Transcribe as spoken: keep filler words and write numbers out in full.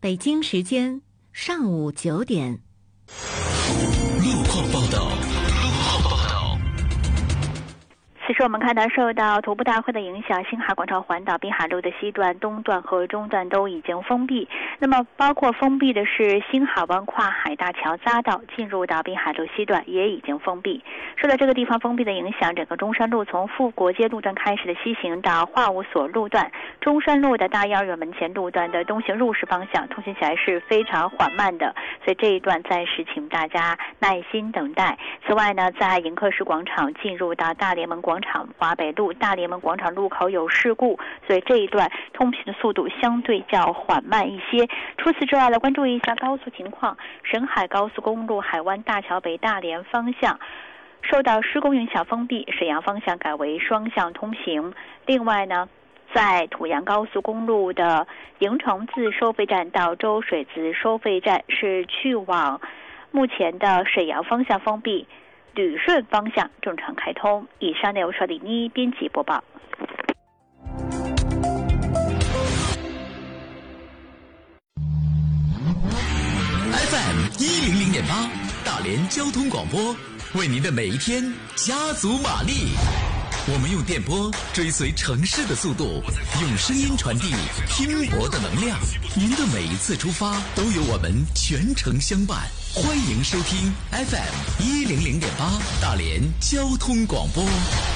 北京时间上午九点。 路况报道。路况报道。 此时我们看到，受到徒步大会的影响，星海广场环岛滨海路的西段、东段和中段都已经封闭。那么，包括封闭的是星海湾跨海大桥匝道进入到滨海路西段也已经封闭。受到这个地方封闭的影响，整个中山路从富国街路段开始的西行到化物所路段，中山路的大幼儿园门前路段的东行入市方向通行起来是非常缓慢的，所以这一段暂时请大家耐心等待。此外呢，在迎客市广场进入到大联盟广场华北路大联盟广场路口有事故，所以这一段通行的速度相对较缓慢一些。除此之外，来关注一下高速情况。沈海高速公路海湾大桥北大连方向受到施工影响封闭，沈阳方向改为双向通行。另外呢，在土阳高速公路的营城自收费站到周水子收费站是去往目前的沈阳方向封闭，旅顺方向正常开通。以上内容是李妮编辑播报。 F M 一零零点八，大连交通广播，为您的每一天加足马力。我们用电波追随城市的速度，用声音传递拼搏的能量。您的每一次出发都有我们全程相伴。欢迎收听 F M 一零零点八大连交通广播。